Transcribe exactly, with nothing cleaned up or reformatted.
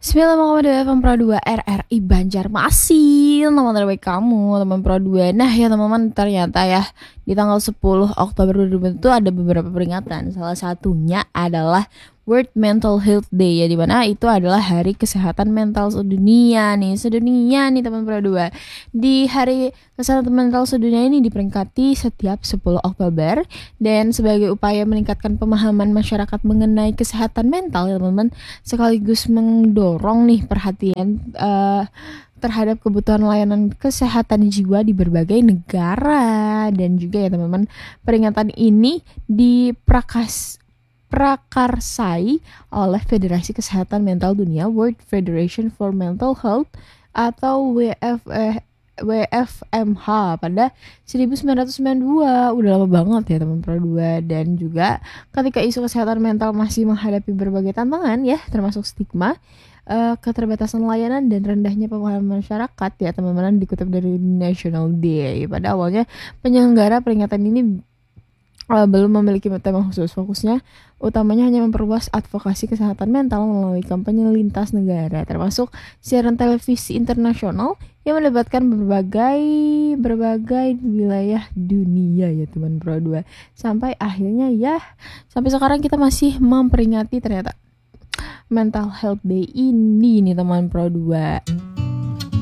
sembilan koma dua F M Pro dua R R I Banjarmasin, teman terbaik kamu, teman Pro dua. Nah ya teman-teman, ternyata ya di tanggal sepuluh Oktober dua ribu dua puluh itu ada beberapa peringatan. Salah satunya adalah World Mental Health Day, ya, dimana itu adalah hari kesehatan mental sedunia nih, sedunia nih teman Pro dua. Di hari kesehatan mental sedunia ini diperingati setiap sepuluh Oktober, dan sebagai upaya meningkatkan pemahaman masyarakat mengenai kesehatan mental ya teman-teman, sekaligus mendorong nih perhatian uh, terhadap kebutuhan layanan kesehatan jiwa di berbagai negara. Dan juga ya teman-teman, peringatan ini diprakas prakarsai oleh Federasi Kesehatan Mental Dunia, World Federation for Mental Health atau W F eh, W F M H pada seribu sembilan ratus sembilan puluh dua. Udah lama banget ya teman Pro dua. Dan juga ketika isu kesehatan mental masih menghadapi berbagai tantangan ya, termasuk stigma, uh, keterbatasan layanan dan rendahnya pemahaman masyarakat ya teman-teman, dikutip dari National Day. Pada awalnya penyelenggara peringatan ini Uh, belum memiliki tema khusus. Fokusnya utamanya hanya memperluas advokasi kesehatan mental melalui kampanye lintas negara, termasuk siaran televisi internasional yang melibatkan berbagai berbagai wilayah dunia ya teman Pro dua. Sampai akhirnya ya, sampai sekarang kita masih memperingati ternyata Mental Health Day ini nih teman Pro dua.